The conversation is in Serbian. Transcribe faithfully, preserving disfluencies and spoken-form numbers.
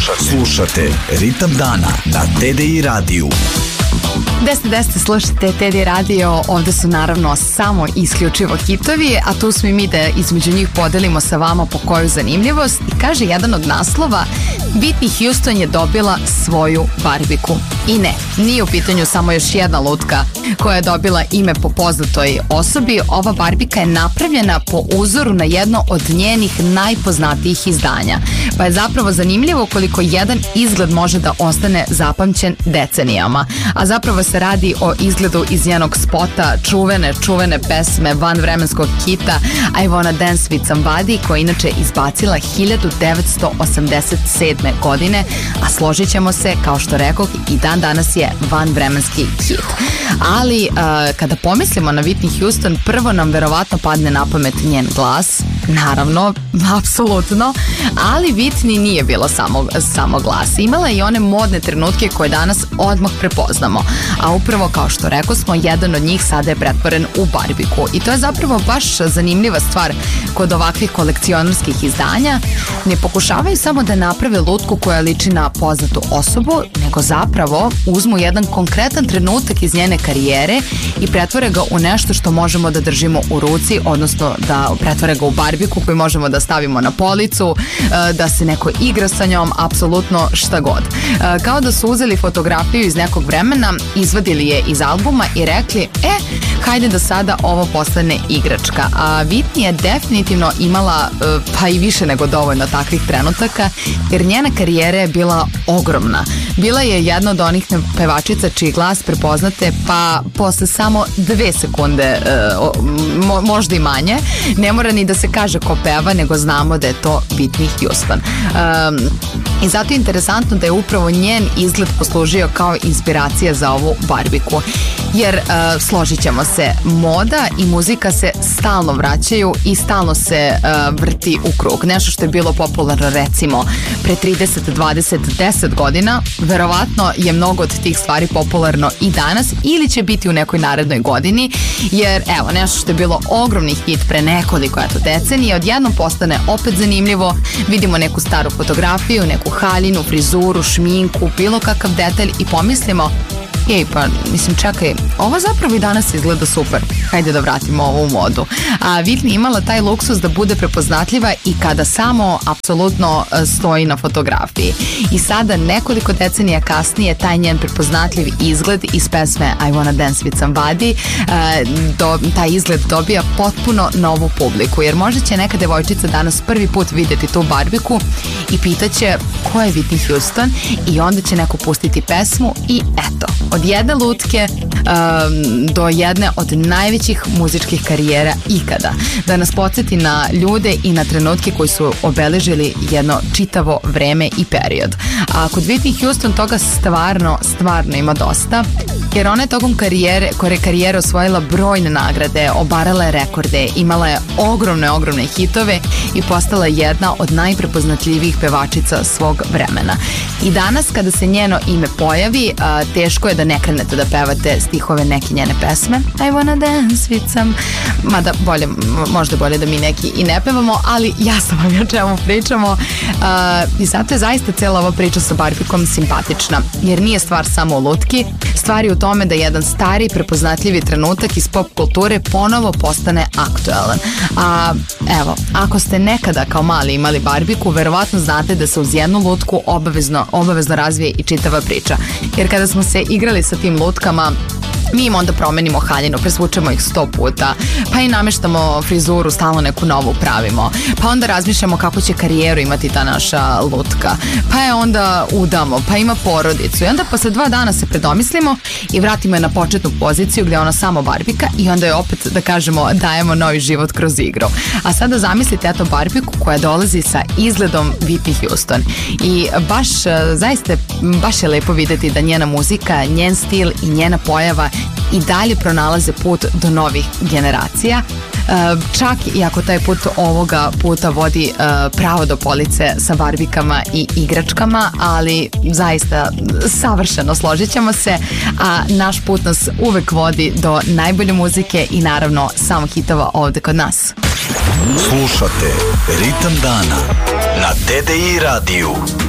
Slušate, slušate Ritam dana na T D I radiju. deset deset slušate T D I radio, ovde su naravno samo isključivo hitovi, a tu smo i mi da između njih podelimo sa vama po koju zanimljivost. I kaže jedan od naslova, Whitney Houston je dobila svoju barbiku. I ne, nije u pitanju samo još jedna lutka koja je dobila ime po poznatoj osobi. Ova barbika je napravljena po uzoru na jedno od njenih najpoznatijih izdanja. Pa je zapravo zanimljivo koliko jedan izgled može da ostane zapamćen decenijama. A zapravo se radi o izgledu iz njenog spota čuvene, čuvene pesme vanvremenskog hita I Wanna Dance With Somebody, koja je inače izbacila hiljadu devetsto osamdeset sedme. godine, a složit ćemo se, kao što rekoh, i dan danas je vanvremenski hit. Ali uh, kada pomislimo na Whitney Houston, prvo nam verovatno padne na pamet njen glas, naravno, apsolutno, ali Whitney nije bila samo, samo glas. Imala je i one modne trenutke koje danas odmah prepoznamo, a upravo kao što rekao smo, jedan od njih sada je pretvoren u barbiku. I to je zapravo baš zanimljiva stvar kod ovakvih kolekcionarskih izdanja. Ne pokušavaju samo da naprave lutku koja liči na poznatu osobu, nego zapravo uzmu jedan konkretan trenutak iz njene karijere i pretvore ga u nešto što možemo da držimo u ruci, odnosno da pretvore ga u barbiku koju možemo da stavimo na policu, da se neko igra sa njom, apsolutno šta god. Kao da su uzeli fotografiju iz nekog vremena, izvadili je iz albuma i rekli, e, hajde da sada ovo postane igračka. A Whitney je definitivno imala pa i više nego dovoljno takvih trenutaka, jer njena karijera je bila ogromna. Bila je jedna od onih pevačica čiji glas prepoznate pa posle samo dve sekunde, mo, možda i manje. Ne mora ni da se kaže ko peva, nego znamo da je to Whitney Houston. Um, I zato je interesantno da je upravo njen izgled poslužio kao inspiracija za ovu barbiku. Jer, uh, složit ćemo se, moda i muzika se stalno vraćaju i stalno se uh, vrti u krug. Nešto što je bilo popularno recimo pre trideset, dvadeset, deset godina, verovatno je mnogo od tih stvari popularno i danas ili će biti u nekoj narednoj godini, jer evo, nešto što je bilo ogromni hit pre nekoliko eto decenije, odjednom postane opet zanimljivo, vidimo neku staru fotografiju, neku haljinu, frizuru, šminku, bilo kakav detalj i pomislimo, ej, pa, mislim, čekaj, ovo zapravo i danas izgleda super. Hajde da vratimo ovo u modu. A Whitney imala taj luksus da bude prepoznatljiva i kada samo apsolutno stoji na fotografiji. I sada, nekoliko decenija kasnije, taj njen prepoznatljiv izgled iz pesme I Wanna Dance With Somebody, do, taj izgled dobija potpuno novu publiku. Jer možda će neka devojčica danas prvi put videti tu barbiku i pitaće ko je Whitney Houston i onda će neko pustiti pesmu i eto, od jedne lutke um, do jedne od najvećih muzičkih karijera ikada. Da nas podsjeti na ljude i na trenutke koji su obeležili jedno čitavo vreme i period. A kod Whitney Houston toga stvarno, stvarno ima dosta, jer ona je tokom karijere, koje karijere osvojila brojne nagrade, obarala je rekorde, imala je ogromne, ogromne hitove i postala jedna od najprepoznatljivijih pevačica svog vremena. I danas kada se njeno ime pojavi, a, teško je da ne krenete da pevate stihove neke njene pesme. I wanna dance with some... Mada bolje, možda bolje da mi neki i ne pevamo, ali jasno vam je o čemu pričamo. A, I zato je zaista cijela ova priča sa barbikom simpatična, jer nije stvar samo u lutki, stvar je u tome da jedan stari prepoznatljivi trenutak iz pop kulture ponovo postane aktualan. A evo, ako ste nekada kao mali imali barbiku, verovatno znate da se uz jednu lutku obavezno, obavezno razvije i čitava priča. Jer kada smo se igrali sa tim lutkama, mi im onda promenimo haljinu, presvučemo ih sto puta, pa i nameštamo frizuru, stalno neku novu pravimo, pa onda razmišljamo kako će karijeru imati ta naša lutka, pa je onda udamo, pa ima porodicu i onda posle dva dana se predomislimo i vratimo je na početnu poziciju gdje je ona samo barbika i onda je opet, da kažemo, dajemo novi život kroz igru. A sada zamislite eto barbiku koja dolazi sa izgledom Whitney Houston i baš, zaista, baš je lepo videti da njena muzika, njen stil i njena pojava i dalje pronalaze put do novih generacija. Čak i ako taj put ovoga puta vodi pravo do police sa barbikama i igračkama, ali zaista savršeno, složit ćemo se, a naš put nas uvek vodi do najbolje muzike i naravno samo hitova ovde kod nas. Slušate Ritam dana na T D I radiju.